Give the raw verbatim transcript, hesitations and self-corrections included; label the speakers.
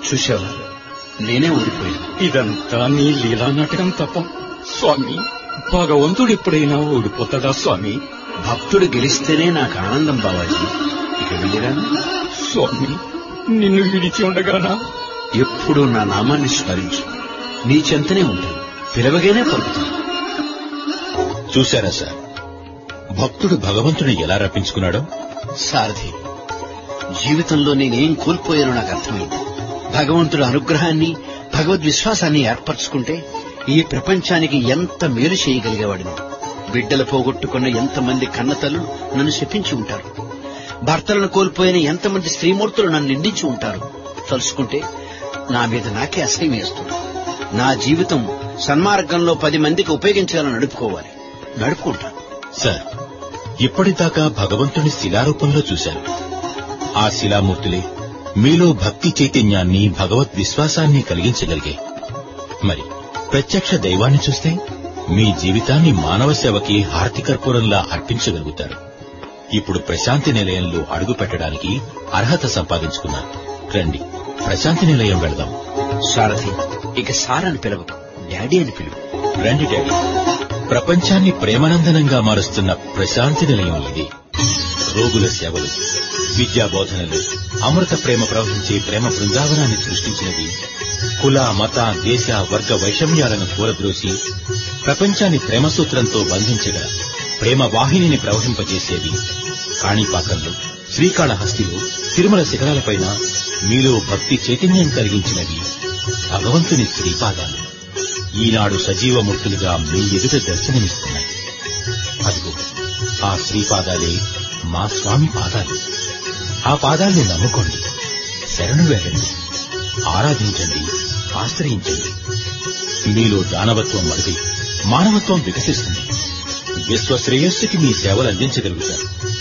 Speaker 1: చూశావా, నేనే ఓడిపోయాను.
Speaker 2: ఇదంతా నీ లీలా నాటకం తప్ప స్వామి. భగవంతుడు ఎప్పుడైనా ఓడిపోతాడా స్వామి?
Speaker 1: భక్తుడు గెలిస్తేనే నాకు ఆనందం బావాజీ. ఇక వెళ్ళిరాను.
Speaker 2: స్వామి, నిన్ను విడిచి ఉండగానా?
Speaker 1: ఎప్పుడూ నా నామాన్ని స్మరించు. నీ చెంతనే ఉంటాను, పిలవగానే పలుకుతాను.
Speaker 3: చూశారా సార్, భక్తుడు భగవంతుని ఎలా రప్పించుకున్నాడో?
Speaker 1: సారథి, జీవితంలో నేనేం కోల్పోయానో నాకు అర్థమైంది. భగవంతుడు అనుగ్రహాన్ని, భగవద్విశ్వాసాన్ని ఏర్పరచుకుంటే ఈ ప్రపంచానికి ఎంత మేలు చేయగలిగేవాడిని. బిడ్డలు పోగొట్టుకున్న ఎంతమంది కన్నతల్లు నన్ను శపించి ఉంటారు. భర్తలను కోల్పోయిన ఎంతమంది స్త్రీమూర్తులు నన్ను నిందించి ఉంటారు. తలుసుకుంటే నా మీద నాకే అసహ్యం వేస్తుంది. నా జీవితం సన్మార్గంలో పది మందికి ఉపయోగించాలని నడుపుకోవాలి. నడుపుకుంటాను.
Speaker 3: సార్, ఇప్పటిదాకా భగవంతుని శిలారూపంలో చూశారు. ఆ శిలామూర్తులే మీలో భక్తి చైతన్యాన్ని, భగవద్ విశ్వాసాన్ని కలిగించగలిగాయి. మరి ప్రత్యక్ష దైవాన్ని చూస్తే మీ జీవితాన్ని మానవ సేవకి హారతి కర్పూరంలా అర్పించగలుగుతారు. ఇప్పుడు ప్రశాంతి నిలయంలో అడుగు పెట్టడానికి అర్హత సంపాదించుకున్నారు. రండి, ప్రశాంతి నిలయం వెళదాం.
Speaker 1: సారథి, ఇక సార్ అని పిలవకు, డాడీ అని పిలువు.
Speaker 3: రండి డాడీ. ప్రపంచాన్ని ప్రేమానందనంగా మారుస్తున్న ప్రశాంతి నిలయం ఇది. రోగుల సేవలు, విద్యా బోధనలు, అమృత ప్రేమ ప్రవహించే ప్రేమ బృందావనాన్ని సృష్టించినది. కుల, మత, దేశ, వర్గ వైషమ్యాలను కూరద్రోసి ప్రపంచాన్ని ప్రేమసూత్రంతో బంధించగల ప్రేమ వాహినిని ప్రవహింపజేసేవి. కాణిపాకంలో, శ్రీకాళహస్తిలో, తిరుమల శిఖరాలపైన మీలో భక్తి చైతన్యం కలిగించినవి భగవంతుని శ్రీపాదాలు. ఈనాడు సజీవమూర్తులుగా మీ ఎదుట దర్శనమిస్తున్నాయి. అదిగో ఆ శ్రీపాదాలే మా స్వామి పాదాలు. ఆ పాదాల్ని నమ్ముకోండి, శరణు వేడండి, ఆరాధించండి, ఆశ్రయించండి. మీలో దానవత్వం మరుగై మానవత్వం వికసిస్తుంది. విశ్వ శ్రేయస్సుకి మీ సేవలు అందించగలుగుతారు.